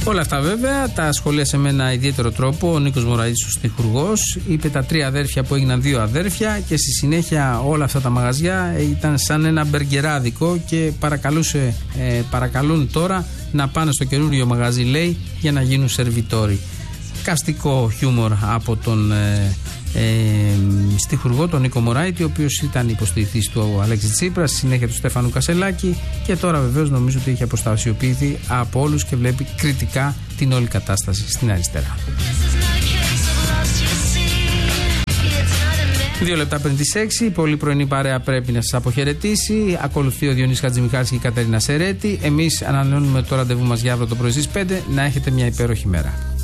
Όλα αυτά βέβαια τα σχολίασε με ένα ιδιαίτερο τρόπο ο Νίκος Μωραΐτης, ο στιχουργός. Είπε τα 3 αδέρφια που έγιναν 2 αδέρφια και στη συνέχεια όλα αυτά τα μαγαζιά ήταν σαν ένα μπεργκεράδικο και παρακαλούν τώρα να πάνε στο καινούριο μαγαζί, λέει, για να γίνουν σερβιτόροι. Καστικό χιούμορ από τον στιχουργό, τον Νίκο Μωραΐτη, ο οποίος ήταν υποστηρικτής του Αλέξη Τσίπρα, στη συνέχεια του Στέφανου Κασελάκη, και τώρα βεβαίως νομίζω ότι έχει αποστασιοποιηθεί από όλους και βλέπει κριτικά την όλη κατάσταση στην αριστερά. 2 λεπτά πριν τις 6, η πολύ πρωινή παρέα πρέπει να σας αποχαιρετήσει. Ακολουθεί ο Διονύσης Χατζημιχάλης και η Κατερίνα Σερέτη. Εμείς ανανεώνουμε το ραντεβού μας για αύριο το πρωί στις 5. Να έχετε μια υπέροχη μέρα.